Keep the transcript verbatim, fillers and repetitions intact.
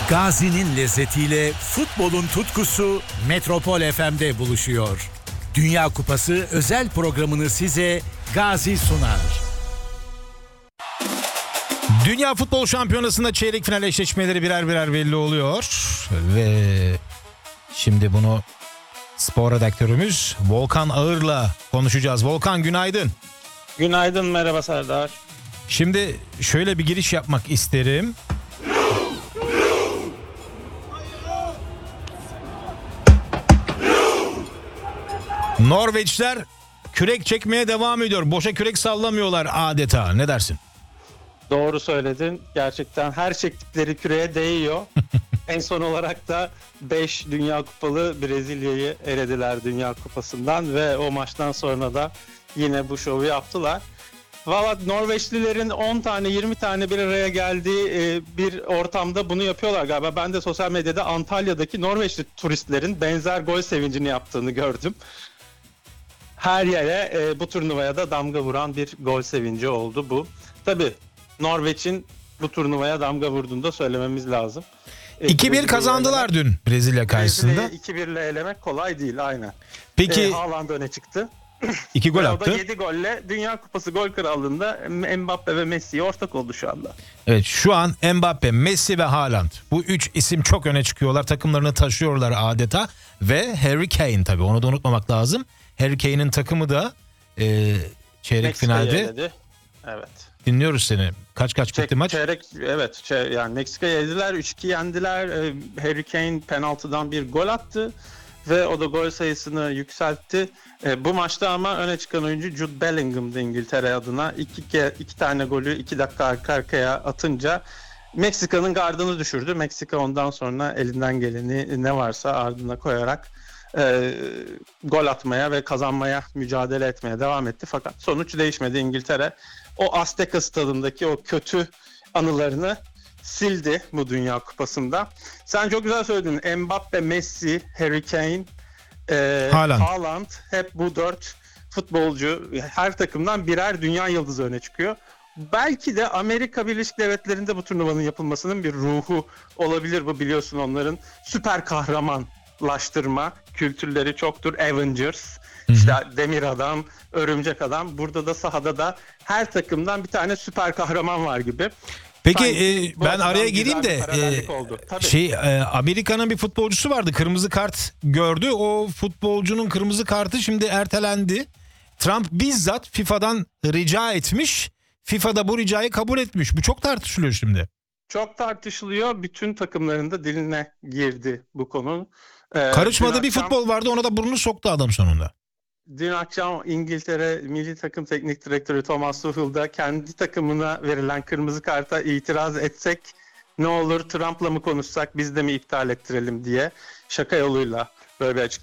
Gazi'nin lezzetiyle futbolun tutkusu Metropol F M'de buluşuyor. Dünya Kupası özel programını size Gazi sunar. Dünya Futbol Şampiyonası'nda çeyrek final eşleşmeleri birer birer belli oluyor. Ve şimdi bunu spor redaktörümüz Volkan Ağır'la konuşacağız. Volkan, günaydın. Günaydın, merhaba Serdar. Şimdi şöyle bir giriş yapmak isterim. Norveçler kürek çekmeye devam ediyor. Boşa kürek sallamıyorlar adeta. Ne dersin? Doğru söyledin. Gerçekten her çektikleri küreye değiyor. En son olarak da beş Dünya Kupalı Brezilya'yı elediler Dünya Kupası'ndan ve o maçtan sonra da yine bu şovu yaptılar. Valla Norveçlilerin on tane yirmi tane bir araya geldiği bir ortamda bunu yapıyorlar galiba. Ben de sosyal medyada Antalya'daki Norveçli turistlerin benzer gol sevincini yaptığını gördüm. Her yere e, bu turnuvaya da damga vuran bir gol sevinci oldu bu. Tabii Norveç'in bu turnuvaya damga vurduğunu da söylememiz lazım. E, iki bir kazandılar dün Brezilya karşısında. Brezilya'yı iki bir ile elemek kolay değil, aynen. Peki e, Haaland öne çıktı. iki gol ve attı. O da yedi golle Dünya Kupası gol krallığında Mbappe ve Messi'ye ortak oldu şu anda. Evet, şu an Mbappe, Messi ve Haaland. Bu üç isim çok öne çıkıyorlar. Takımlarını taşıyorlar adeta. Ve Harry Kane, tabii onu da unutmamak lazım. Harry Kane'in takımı da e, çeyrek Meksika'yı finalde. eledi. Evet. Dinliyoruz seni. Kaç kaç bitti Çek, maç? Çeyrek, evet çey, yani Meksika'yı yediler, üç iki yendiler. Ee, Harry Kane penaltıdan bir gol attı ve o da gol sayısını yükseltti. Ee, bu maçta ama öne çıkan oyuncu Jude Bellingham'dı İngiltere adına. İki, iki, iki tane golü iki dakika arka arkaya atınca Meksika'nın gardını düşürdü. Meksika ondan sonra elinden geleni ne varsa ardına koyarak e, gol atmaya ve kazanmaya mücadele etmeye devam etti. Fakat sonuç değişmedi. İngiltere o Azteca stadındaki o kötü anılarını sildi bu Dünya Kupası'nda. Sen çok güzel söyledin. Mbappe, Messi, Harry Kane, e, Haaland. Haaland, hep bu dört futbolcu her takımdan birer dünya yıldızı öne çıkıyor. Belki de Amerika Birleşik Devletleri'nde bu turnuvanın yapılmasının bir ruhu olabilir bu, biliyorsun onların süper kahramanlaştırma kültürleri çoktur. Avengers, işte Demir Adam, Örümcek Adam. Burada da sahada da her takımdan bir tane süper kahraman var gibi. Peki Sanki e, ben araya güzel gireyim bir de paralellik e, oldu. Tabii. şey e, Amerika'nın bir futbolcusu vardı, kırmızı kart gördü. O futbolcunun kırmızı kartı şimdi ertelendi. Trump bizzat FIFA'dan rica etmiş. FIFA da bu ricayı kabul etmiş. Bu çok tartışılıyor şimdi. Çok tartışılıyor. Bütün takımların da diline girdi bu konu. Ee, Karışmadığı dün bir akşam- futbol vardı, ona da burnunu soktu adam sonunda. Dün akşam İngiltere Milli Takım Teknik Direktörü Thomas Tuchel da kendi takımına verilen kırmızı karta itiraz etsek ne olur, Trump'la mı konuşsak, biz de mi iptal ettirelim diye şaka yoluyla böyle bir